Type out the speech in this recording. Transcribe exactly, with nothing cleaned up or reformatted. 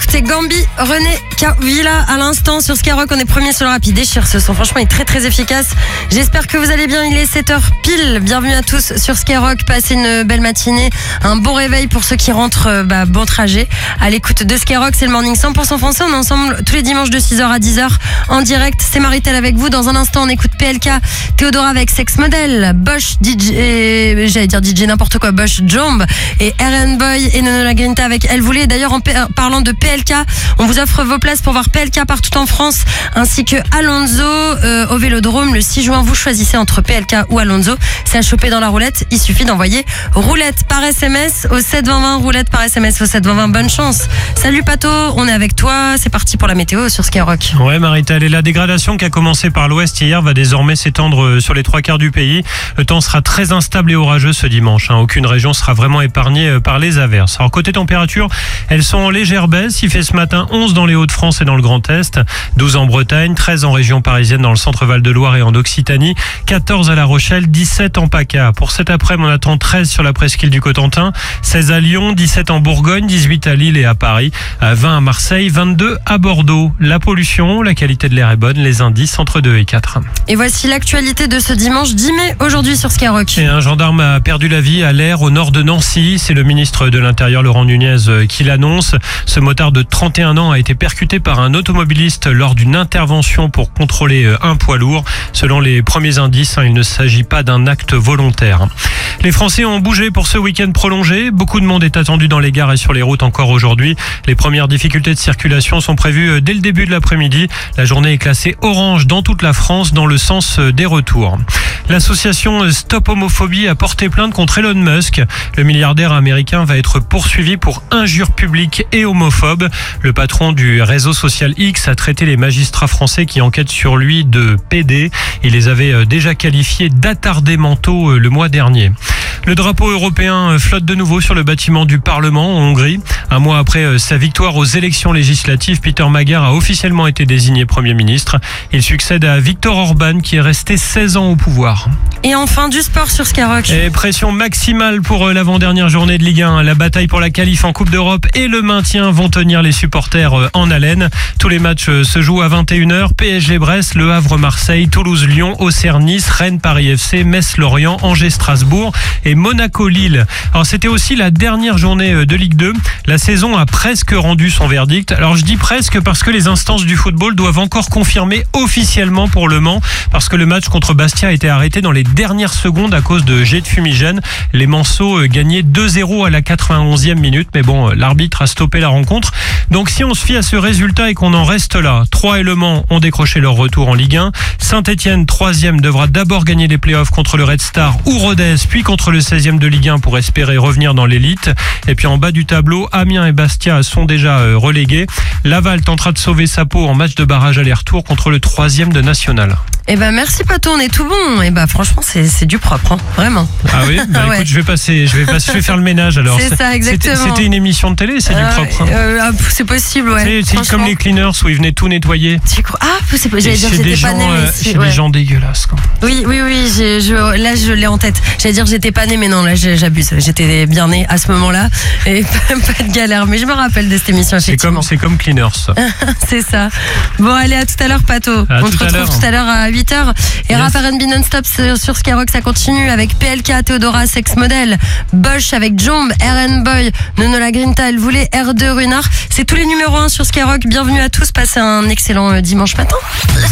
écouter Gambi, René Villa à l'instant sur Skyrock. On est premier sur le rap. Il déchire ce son. Franchement, il est très très efficace. J'espère que vous allez bien. Il est sept heures pile. Bienvenue à tous sur Skyrock. Passez une belle matinée. Un bon réveil pour ceux qui rentrent. Bah, bon trajet. À l'écoute de Skyrock, c'est le Morning cent pour cent français. On est ensemble tous les dimanches de six heures à dix heures en direct. C'est Maritel avec vous. Dans un instant, on écoute P L K, Théodora avec Sex Model, Bosch D J, j'allais dire D J n'importe quoi, Bosch Jomb et Aaron Boy et Nono La Grinta avec Elle Voulait. D'ailleurs, en p- parlant de P L K, on vous offre vos places pour voir P L K partout en France, ainsi que Alonso euh, au Vélodrome le six juin. Vous choisissez entre P L K ou Alonso. C'est à choper dans la roulette. Il suffit d'envoyer roulette par S M S au sept vingt vingt. Roulette par S M S au sept vingt vingt. Bonne chance. Salut Pato, on est avec toi. C'est parti pour la météo sur Skyrock. Ouais, Maritel, et la dégradation qui a commencé par l'ouest hier va désormais s'étendre sur les trois quarts du pays. Le temps sera très instable et orageux ce dimanche. Hein. Aucune région sera vraiment épargnée par les averses. Alors côté température, elles sont en légère baisse. Il fait ce matin onze dans les Hauts-de-France et dans le Grand Est, douze en Bretagne, treize en région parisienne dans le centre Val-de-Loire et en Occitanie, quatorze à La Rochelle, dix-sept en PACA. Pour cet après-midi, on attend treize sur la presqu'île du Cotentin, seize à Lyon, dix-sept en Bourgogne, dix-huit à Lille et à Paris, vingt à Marseille, vingt-deux à Bordeaux. La pollution, la qualité de l'air est bonne, les indices entre deux et quatre. Et voici l'actualité de ce dimanche dix mai, aujourd'hui sur Skyrock. Et un gendarme a perdu la vie à l'air au nord de Nancy. C'est le ministre de l'Intérieur, Laurent Nunez, qui l'annonce. Ce motard de trente et un ans a été percuté par un automobiliste lors d'une intervention pour contrôler un poids lourd. Selon les premiers indices, il ne s'agit pas d'un acte volontaire. Les Français ont bougé pour ce week-end prolongé. Beaucoup de monde est attendu dans les gares et sur les routes encore aujourd'hui. Les premières difficultés de circulation sont prévues dès le début de l'après-midi. La journée est classée orange dans toute la France dans le sens des retours. L'association Stop Homophobie a porté plainte contre Elon Musk. Le milliardaire américain va être poursuivi pour injures publiques et homophobes. Le patron du réseau social X a traité les magistrats français qui enquêtent sur lui de pédés. Il les avait déjà qualifiés d'attardés mentaux le mois dernier. Le drapeau européen flotte de nouveau sur le bâtiment du Parlement en Hongrie. Un mois après sa victoire aux élections législatives, Peter Magyar a officiellement été désigné Premier ministre. Il succède à Viktor Orban qui est resté seize ans au pouvoir. Et enfin, du sport sur Skyrock. Et pression maximale pour l'avant-dernière journée de Ligue un. La bataille pour la qualif en Coupe d'Europe et le maintien vont tenir les supporters en haleine. Tous les matchs se jouent à vingt et une heures. P S G-Brest, Le Havre-Marseille, Toulouse-Lyon, Auxerre-Nice, Rennes-Paris F C, Metz-Lorient, Angers-Strasbourg et Monaco-Lille. Alors c'était aussi la dernière journée de Ligue deux. La saison a presque rendu son verdict. Alors je dis presque parce que les instances du football doivent encore confirmer officiellement pour Le Mans, parce que le match contre Bastia a été arrêté dans les dernières secondes à cause de jets de fumigène. Les Manceaux gagnaient deux zéro à la quatre-vingt-onzième minute, mais bon, l'arbitre a stoppé la rencontre. Donc si on se fie à ce résultat et qu'on en reste là, Troyes et Le Mans ont décroché leur retour en Ligue un. Saint-Etienne, troisième, devra d'abord gagner les playoffs contre le Red Star ou Rodez, puis contre le seizième de Ligue un pour espérer revenir dans l'élite. Et puis en bas du tableau, Amiens et Bastia sont déjà relégués. Laval tentera de sauver sa peau en match de barrage aller-retour contre le troisième de National. Eh ben merci Pato, on est tout bon. Et ben franchement c'est c'est du propre, hein, vraiment. Ah oui, bah ouais. Écoute, je vais passer, je vais passer, je vais faire le ménage alors. C'est ça, exactement. C'était, c'était une émission de télé, c'est euh, du propre. Hein. Euh, c'est possible, ouais. C'est, c'est comme les cleaners où ils venaient tout nettoyer. Tu crois? Ah, c'est pas. J'allais dire que j'étais pas née, mais c'est, chez ouais. des gens dégueulasses. Quoi. Oui, oui, oui. J'ai, je, là, je l'ai en tête. J'allais dire que j'étais pas née, mais non, là, j'abuse. J'étais bien née à ce moment-là et pas de galère. Mais je me rappelle de cette émission. C'est comme, c'est comme cleaners. C'est ça. Bon, allez, à tout à l'heure, Pato. À On te retrouve tout à l'heure à huit heures. Et yes. Rap R and B non-stop sur, sur Skyrock, ça continue avec P L K, Théodora, Sex Model, Bosch avec Jomb, Aaron Boy, Nono La Grinta, Elle Voulait, R deux, Runard. C'est tous les numéros un sur Skyrock. Bienvenue à tous. Passez un excellent dimanche matin.